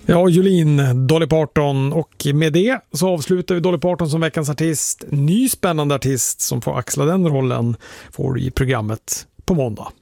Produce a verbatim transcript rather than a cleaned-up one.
Ja, Jolene, Dolly Parton, och med det så avslutar vi Dolly Parton som veckans artist. Ny spännande artist som får axla den rollen får i programmet på måndag.